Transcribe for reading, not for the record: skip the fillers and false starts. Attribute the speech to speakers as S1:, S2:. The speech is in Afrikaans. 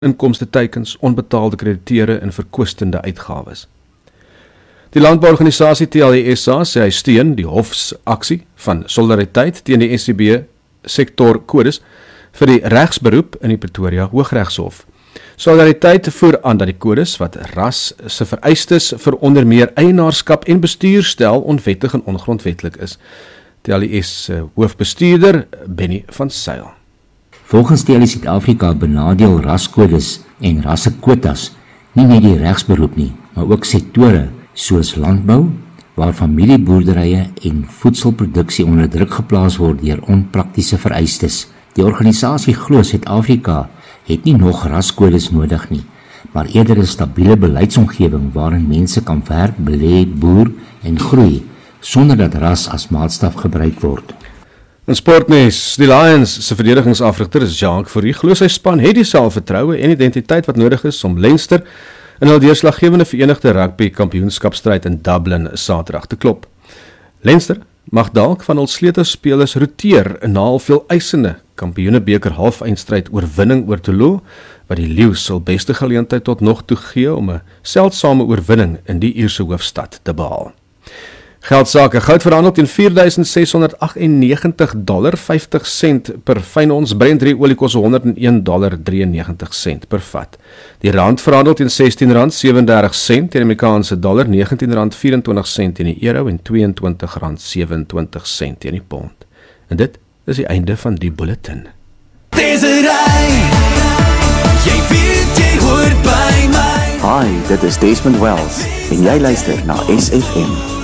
S1: inkomsteteikens, onbetaalde krediteure en verkwistende uitgawes. Die landbouorganisasie TLSA sê hy steun die hofsaksie van solidariteit teen die SCB sektorkodes vir die regsberoep in die Pretoria Hooggeregshof. Solidariteit voer aan dat die kodes wat ras se vereistes vir onder meer eienaarskap en bestuur stel onwettig en ongrondwetlik is. TLS hoofbestuurder Benny van Sail.
S2: Volgens TLS Suid-Afrika benadeel raskodes en rassekwotas nie net die regsberoep nie, maar ook sektore soos landbou, waar familieboerderye en voedselproduksie onder druk geplaas word deur onpraktiese vereistes. Die organisasie glo Suid-Afrika het nie nog raskodes nodig nie, maar eerder 'n stabiele beleidsomgewing waarin mense kan werk, belê, boer en groei sonder dat ras as maatstaf gebruik word.
S1: In sportnuus, die Lions se verdedigingsafrigter is Jacques Fourie glo sy span het die selfvertroue en identiteit wat nodig is om Leinster in hul deurslaggewende Verenigde Rugby Kampioenskapstryd in Dublin Saterdag te klop. Leinster mag dalk van hul sleutelspelers roteer in 'n halfveel eisende Kampioenebeker halfeindstryd oorwinning oor Toulon, wat die Lions hul beste geleentheid tot nog toe gee om 'n seldsame oorwinning in die Ierse hoofstad te behaal. Geldsake, goud verhandel teen $4,698.50 per fyn ons, Brent olie kos $101.93 per vat. Die rand verhandel teen R16.37 teen die Amerikaanse dollar, R19.24 teen die euro en R22.27 teen die pond. En dit is die einde van die bulletin.
S3: Jy hoort by my.
S4: Hi, dit is Desmond Wells en jy luister na SFM.